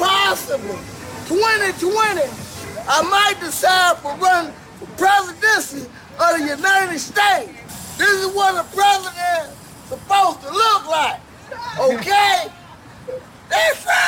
possibly 2020, I might decide for running for presidency of the United States. This is what a president is supposed to look like, okay? That's right.